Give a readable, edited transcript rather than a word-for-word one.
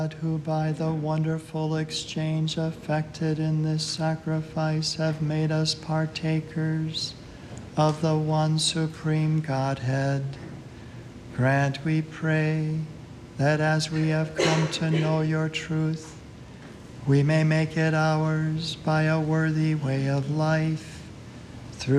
who by the wonderful exchange effected in this sacrifice have made us partakers of the one supreme Godhead, grant, we pray, that as we have come to know your truth, we may make it ours by a worthy way of life.